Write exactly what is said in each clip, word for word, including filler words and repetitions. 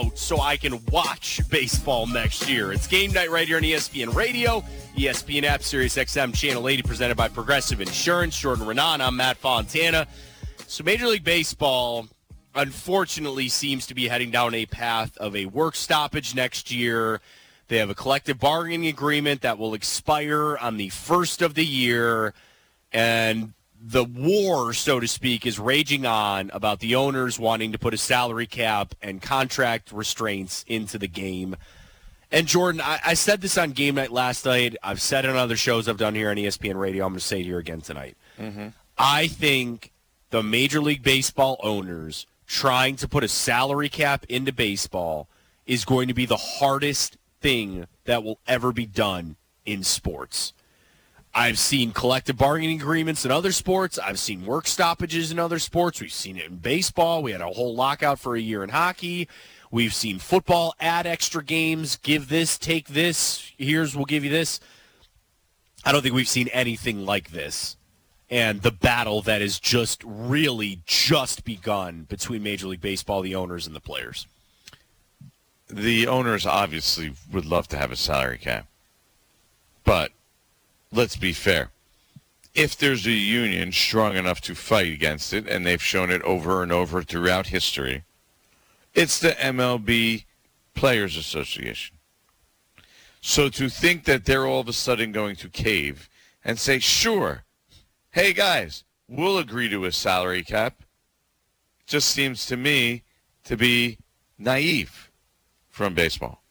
out so I can watch baseball next year. It's Game Night right here on E S P N Radio, E S P N app, Sirius X M, Channel eighty, presented by Progressive Insurance. Jordan Renan, I'm Matt Fontana. So Major League Baseball, unfortunately, seems to be heading down a path of a work stoppage next year. They have a collective bargaining agreement that will expire on the first of the year, and the war, so to speak, is raging on about the owners wanting to put a salary cap and contract restraints into the game. And, Jordan, I, I said this on Game Night last night. I've said it on other shows I've done here on E S P N Radio. I'm going to say it here again tonight. Mm-hmm. I think the Major League Baseball owners trying to put a salary cap into baseball is going to be the hardest thing that will ever be done in sports. I've seen collective bargaining agreements in other sports. I've seen work stoppages in other sports. We've seen it in baseball. We had a whole lockout for a year in hockey. We've seen football add extra games, give this, take this, here's, we'll give you this. I don't think we've seen anything like this. And the battle that has just really just begun between Major League Baseball, the owners, and the players. The owners obviously would love to have a salary cap. But let's be fair. If there's a union strong enough to fight against it, and they've shown it over and over throughout history, it's the M L B Players Association. So to think that they're all of a sudden going to cave and say, sure, hey guys, we'll agree to a salary cap, just seems to me to be naive from baseball.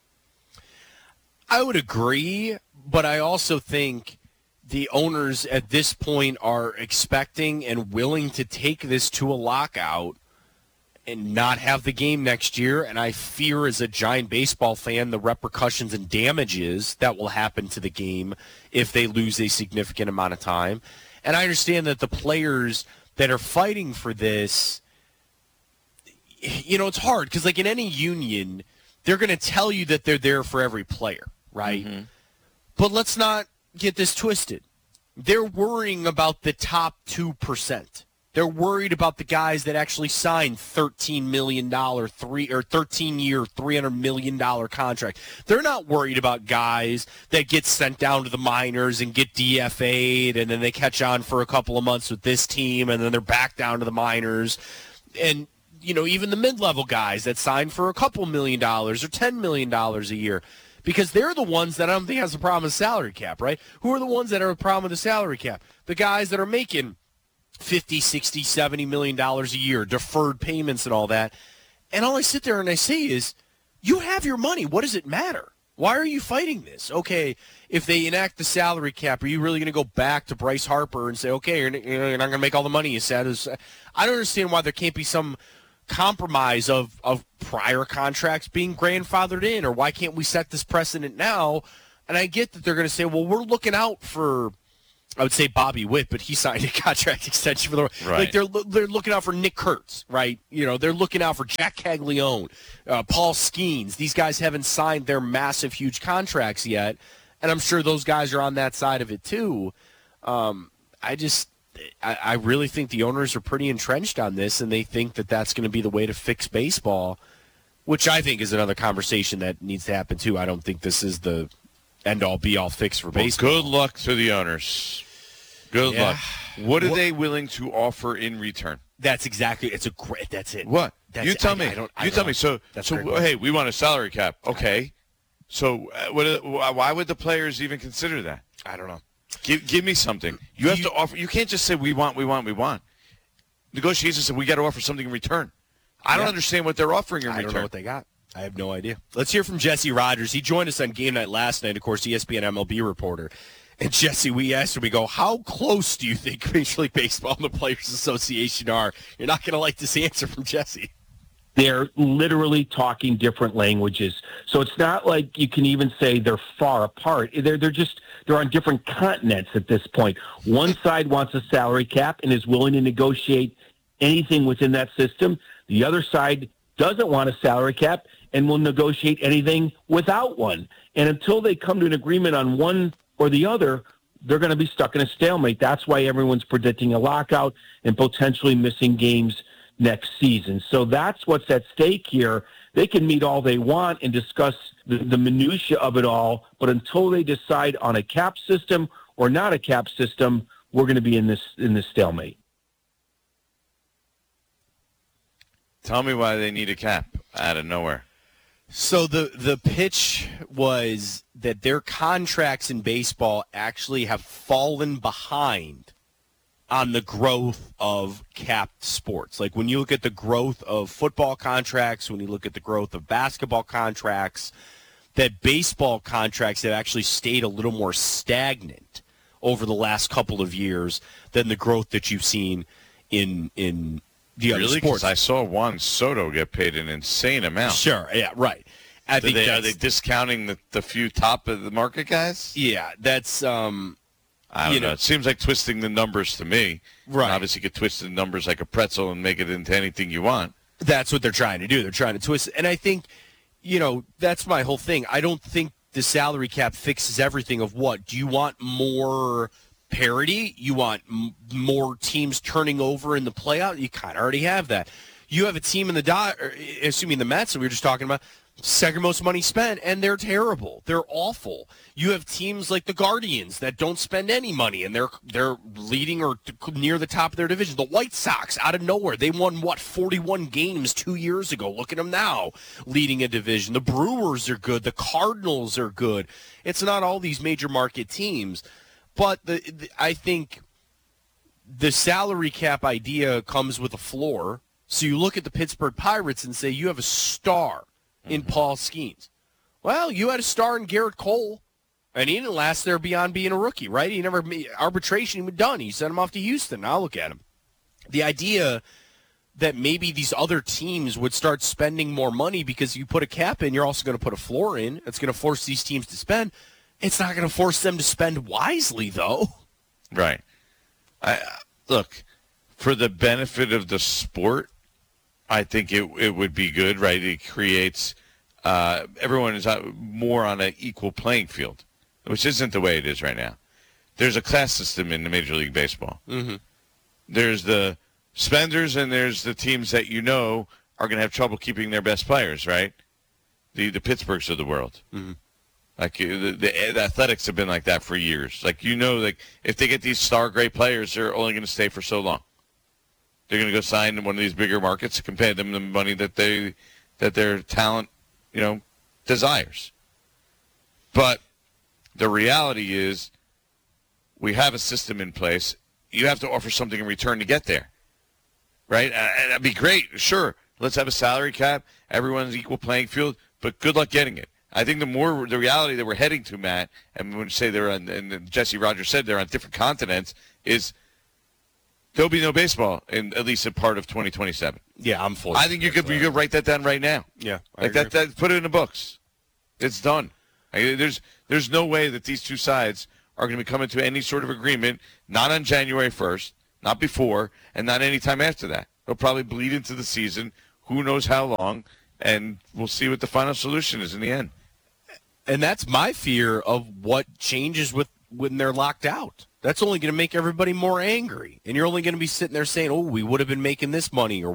I would agree, but I also think the owners at this point are expecting and willing to take this to a lockout and not have the game next year. And I fear, as a giant baseball fan, the repercussions and damages that will happen to the game if they lose a significant amount of time. And I understand that the players that are fighting for this, you know, it's hard because, like, in any union, they're going to tell you that they're there for every player, right? Mm-hmm. But let's not get this twisted. They're worrying about the top two percent. They're worried about the guys that actually signed thirteen million dollars three or thirteen-year, three hundred million dollars contract. They're not worried about guys that get sent down to the minors and get D F A'd, and then they catch on for a couple of months with this team, and then they're back down to the minors. And, you know, even the mid-level guys that signed for a couple million dollars or ten million dollars a year, because they're the ones that I don't think has a problem with salary cap, right? Who are the ones that are a problem with the salary cap? The guys that are making fifty, sixty, seventy million dollars a year, deferred payments and all that. And all I sit there and I say is, you have your money. What does it matter? Why are you fighting this? Okay, if they enact the salary cap, are you really going to go back to Bryce Harper and say, okay, you're, you're not going to make all the money you said? I don't understand why there can't be some compromise of, of prior contracts being grandfathered in, or why can't we set this precedent now? And I get that they're going to say, well, we're looking out for, I would say Bobby Witt, but he signed a contract extension for the right. Like they're they're looking out for Nick Kurtz, right? You know, they're looking out for Jack Caglione, uh, Paul Skeens. These guys haven't signed their massive, huge contracts yet, and I'm sure those guys are on that side of it too. Um, I just, I, I really think the owners are pretty entrenched on this, and they think that that's going to be the way to fix baseball, which I think is another conversation that needs to happen too. I don't think this is the end-all, be-all fix for well, baseball. Good luck to the owners. Good yeah. luck. What are what, they willing to offer in return? That's exactly. It's a great. That's it. What? That's you tell it. me. I, I don't, I you don't tell know. me. So, that's so hey, we want a salary cap. Okay. So, uh, what? Why would the players even consider that? I don't know. Give Give me something. You have you, to offer. You can't just say we want, we want, we want. Negotiations said we got to offer something in return. I don't yeah. understand what they're offering in I return. I don't know what they got. I have no idea. Let's hear from Jesse Rogers. He joined us on Game Night last night, of course, E S P N M L B reporter. And, Jesse, we asked him, we go, how close do you think Major League Baseball and the Players Association are? You're not going to like this answer from Jesse. They're literally talking different languages. So it's not like you can even say they're far apart. They're, they're just they're on different continents at this point. One side wants a salary cap and is willing to negotiate anything within that system. The other side doesn't want a salary cap and will negotiate anything without one. And until they come to an agreement on one or the other, they're going to be stuck in a stalemate. That's why everyone's predicting a lockout and potentially missing games next season. So that's what's at stake here. they can meet all they want and discuss the, the minutia of it all, but until they decide on a cap system or not a cap system, we're going to be in this in this stalemate. Tell me why they need a cap out of nowhere. So the the pitch was that their contracts in baseball actually have fallen behind on the growth of capped sports. Like when you look at the growth of football contracts, when you look at the growth of basketball contracts, that baseball contracts have actually stayed a little more stagnant over the last couple of years than the growth that you've seen in in the really? other sports. I saw Juan Soto get paid an insane amount. Sure, yeah, right. I Do think they, are that's- they discounting the, the few top of the market guys? Yeah, that's um, I don't you know. know- It seems like twisting the numbers to me. Right. And obviously, you could twist the numbers like a pretzel and make it into anything you want. that's what they're trying to do. They're trying to twist it. And I think, you know, that's my whole thing. I don't think the salary cap fixes everything of what. Do you want more parity? You want m- more teams turning over in the playoff? You kind of already have that. You have a team in the dot, or, assuming the Mets that we were just talking about, second most money spent, and they're terrible. They're awful. You have teams like the Guardians that don't spend any money, and they're they're leading or near the top of their division. The White Sox, out of nowhere, they won, what, forty-one games two years ago. Look at them now, leading a division. The Brewers are good. The Cardinals are good. It's not all these major market teams, but the, the I think the salary cap idea comes with a floor. So you look at the Pittsburgh Pirates and say you have a star in Paul Skeens. Well, you had a star in Garrett Cole, and he didn't last there beyond being a rookie, right? He never arbitration was done. He sent him off to Houston. Now look at him. The idea that maybe these other teams would start spending more money because you put a cap in, you're also going to put a floor in. It's going to force these teams to spend. It's not going to force them to spend wisely, though. Right. I look, for the benefit of the sport, I think it it would be good, right? It creates uh, everyone is more on an equal playing field, which isn't the way it is right now. There's a class system in the Major League Baseball. Mm-hmm. There's the spenders, and there's the teams that you know are going to have trouble keeping their best players, right? The the Pittsburghs of the world. Mm-hmm. Like the, the, the Athletics have been like that for years. Like you know, like if they get these star great players, they're only going to stay for so long. They're going to go sign in one of these bigger markets and pay them the money that they that their talent, you know, desires. But the reality is, we have a system in place. You have to offer something in return to get there, right? And that'd be great. Sure, let's have a salary cap. Everyone's equal playing field. But good luck getting it. I think the more the reality that we're heading to, Matt, and when you say they're on, and Jesse Rogers said they're on different continents, is there'll be no baseball in at least a part of twenty twenty-seven. Yeah, I'm full. I think you could you could write that down right now. Yeah, I like that, that. Put it in the books. It's done. I, there's there's no way that these two sides are going to be coming to any sort of agreement. Not on January first, not before, and not any time after that. They'll probably bleed into the season. Who knows how long? And we'll see what the final solution is in the end. And that's my fear of what changes with when they're locked out. That's only going to make everybody more angry. And you're only going to be sitting there saying, oh, we would have been making this money, or